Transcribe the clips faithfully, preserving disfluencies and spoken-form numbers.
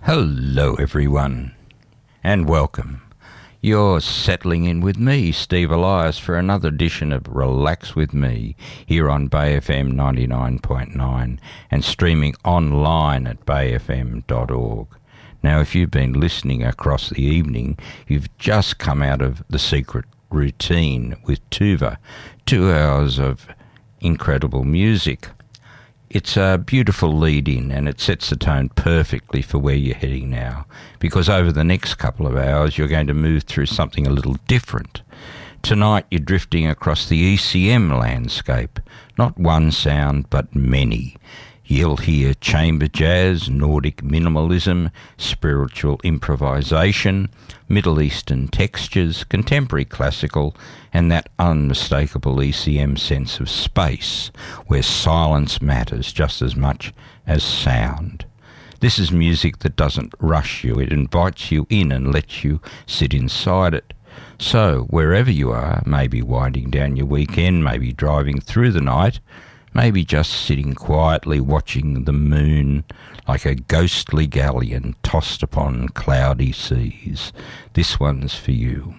Hello everyone, and welcome. You're settling in with me, Steve Elias, for another edition of Relax With Me here on Bay F M ninety-nine point nine and streaming online at bay f m dot org. Now, if you've been listening across the evening, you've just come out of The Secret Routine with Tuva, two hours of incredible music. It's a beautiful lead-in, and it sets the tone perfectly for where you're heading now, because over the next couple of hours you're going to move through something a little different. Tonight you're drifting across the E C M landscape, not one sound but many. You'll hear chamber jazz, Nordic minimalism, spiritual improvisation, Middle Eastern textures, contemporary classical, and that unmistakable E C M sense of space, where silence matters just as much as sound. This is music that doesn't rush you, it invites you in and lets you sit inside it. So, wherever you are, maybe winding down your weekend, maybe driving through the night, maybe just sitting quietly watching the moon like a ghostly galleon tossed upon cloudy seas. This one's for you.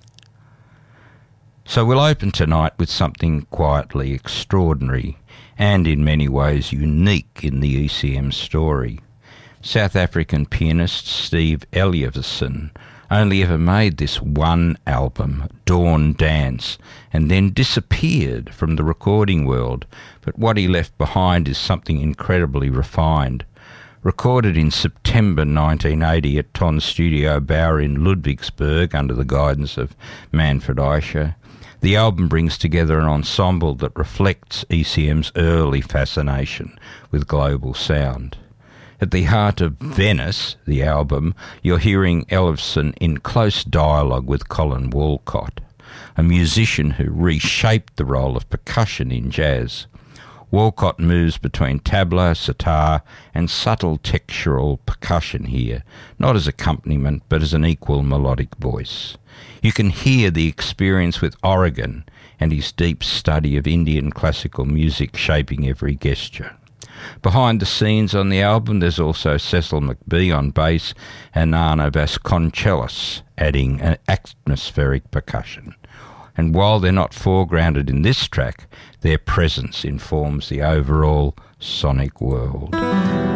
So we'll open tonight with something quietly extraordinary and in many ways unique in the E C M story. South African pianist Steve Eliasson only ever made this one album, Dawn Dance, and then disappeared from the recording world. But what he left behind is something incredibly refined. Recorded in September nineteen eighty at Ton Studio Bauer in Ludwigsburg under the guidance of Manfred Eicher, the album brings together an ensemble that reflects E C M's early fascination with global sound. At the heart of Venice, the album, you're hearing Eliasson in close dialogue with Colin Walcott, a musician who reshaped the role of percussion in jazz. Walcott moves between tabla, sitar, and subtle textural percussion here, not as accompaniment but as an equal melodic voice. You can hear the experience with Oregon and his deep study of Indian classical music shaping every gesture. Behind the scenes on the album, there's also Cecil McBee on bass and Nana Vasconcelos adding an atmospheric percussion. And while they're not foregrounded in this track, their presence informs the overall sonic world.